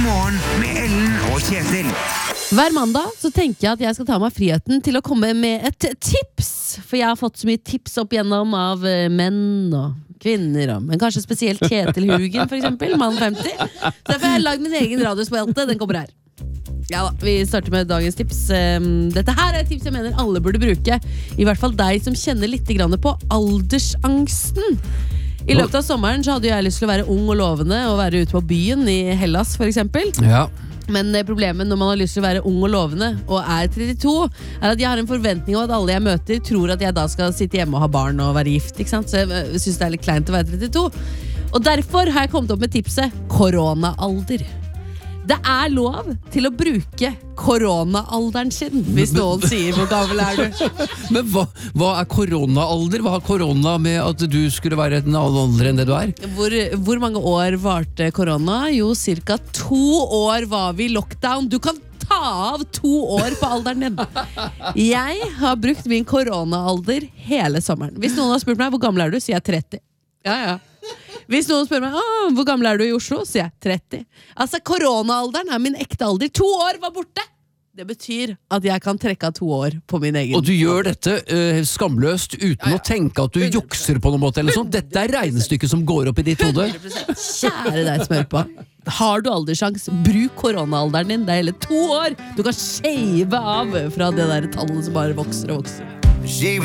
morgen med Ellen og Kjetil. Hver mandag så tenker jeg at jeg skal ta meg friheten til å komme med et tips. For jeg har fått så mye tips opp igjennom av menn og kvinner, men kanskje spesielt Kjetil Hugen, for eksempel, mann 50. Så derfor har jeg lagd min egen radiospalte. Den kommer her. Ja da, vi starter med dagens tips. Dette her er et tips jeg mener alle burde bruke. I hvert fall deg som kjenner litt grann på aldersangsten. I løpet av sommeren så hadde jeg lyst til å være ung og lovende og være ute på byen i Hellas for eksempel. Ja. Men problemet når man har lyst til å være ung og lovende og er 32, er at jeg har en forventning om at alle jeg møter tror at jeg da skal sitte hjemme og ha barn og være gift, ikke sant? Så jeg synes det er litt kleint å være 32. Og derfor har jeg kommet opp med tipset koronaalder. Det er lov til å bruke koronaalderen sin, hvis noen sier hvor gammel er du. Men hva er koronaalder? Hva har korona med at du skulle være en annen alder enn det du er? Hvor mange år varte korona? Jo, cirka 2 år var vi i lockdown. Du kan ta av 2 år på alderen din. Jeg har brukt min koronaalder hele sommeren. Hvis noen har spurt meg hvor gammel er du, sier jeg 30. Ja. Hvis noen spør meg hvor gammel er du i Oslo, sier jeg 30. Altså koronaalderen er min ekte alder. 2 år var borte. Det betyr at jeg kan trekke av 2 år på min egen. Og du gjør dette skamløst uten å tenke at du jukser på noen måte eller sånt. Dette er regnestykket som går opp i ditt hode. 100%. Kjære deg som hører på. Har du alderssjans, bruk koronaalderen din. Det er hele 2 år. Du kan shave av fra det der tallet som bare vokser og vokser. Shave